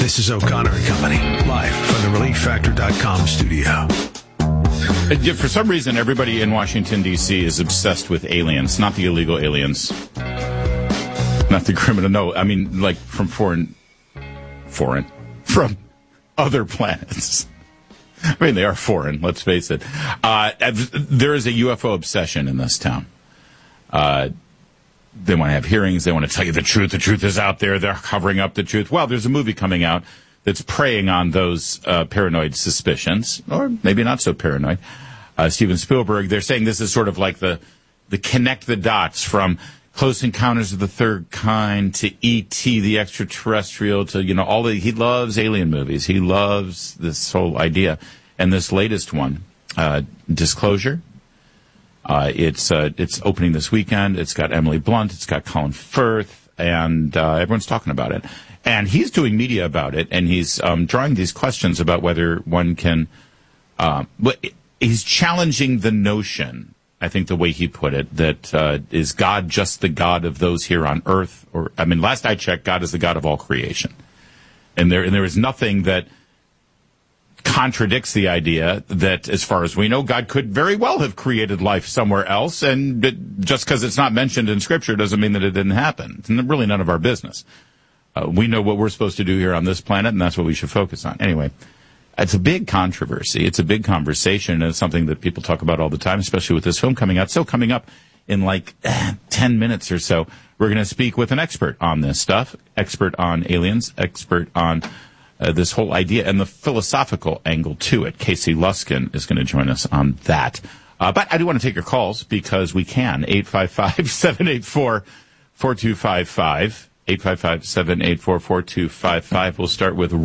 This is O'Connor and Company, live from the ReliefFactor.com studio. For some reason, everybody in Washington, D.C. is obsessed with aliens, not the illegal aliens, not the criminal. No, I mean, like from from other planets. I mean, they are foreign, let's face it. There is a UFO obsession in this town. They want to have hearings. They want to tell you the truth. The truth is out there. They're covering up the truth. Well, there's a movie coming out that's preying on those paranoid suspicions, or maybe not so paranoid. Steven Spielberg, they're saying this is sort of like the connect the dots from Close Encounters of the Third Kind to E.T. the Extraterrestrial to, he loves alien movies. He loves this whole idea. And this latest one, Disclosure, it's opening this weekend. It's got Emily Blunt. It's got Colin Firth, and everyone's talking about it. And he's doing media about it, and he's drawing these questions about whether one can. He's challenging the notion, I think the way he put it, that is God just the God of those here on earth? Or last I checked, God is the God of all creation, and there is nothing that contradicts the idea that, as far as we know, God could very well have created life somewhere else, and just because it's not mentioned in Scripture doesn't mean that it didn't happen. It's really none of our business. We know what we're supposed to do here on this planet, and that's what we should focus on. Anyway, it's a big controversy. It's a big conversation, and it's something that people talk about all the time, especially with this film coming out. So coming up in 10 minutes or so, we're going to speak with an expert on this stuff, expert on aliens, expert on this whole idea and the philosophical angle to it. Casey Luskin is going to join us on that. But I do want to take your calls because we can. 855-784-4255. 855-784-4255. We'll start with